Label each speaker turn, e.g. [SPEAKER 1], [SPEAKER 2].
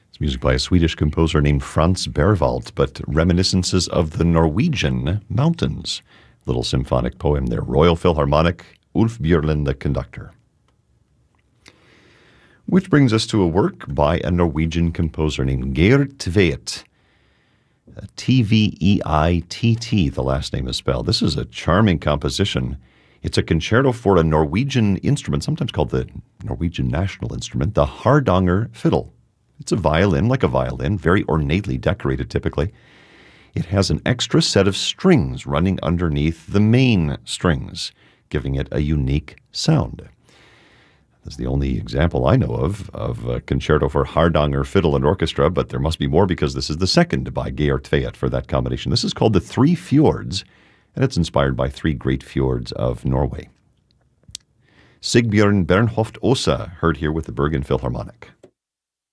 [SPEAKER 1] It's music by a Swedish composer named Franz Berwald, but reminiscences of the Norwegian mountains. Little symphonic poem there. Royal Philharmonic, Ulf Björlin, the conductor. Which brings us to a work by a Norwegian composer named Geir Tveit. Tveitt, the last name is spelled. This is a charming composition. It's a concerto for a Norwegian instrument, sometimes called the Norwegian national instrument, the Hardanger fiddle. It's a violin, like a violin, very ornately decorated typically. It has an extra set of strings running underneath the main strings, giving it a unique sound. That's the only example I know of a concerto for Hardanger fiddle and orchestra, but there must be more because this is the second by Geir Tveit for that combination. This is called The Three Fjords, and it's inspired by three great fjords of Norway. Sigbjørn Bernhoft Åse, heard here with the Bergen Philharmonic.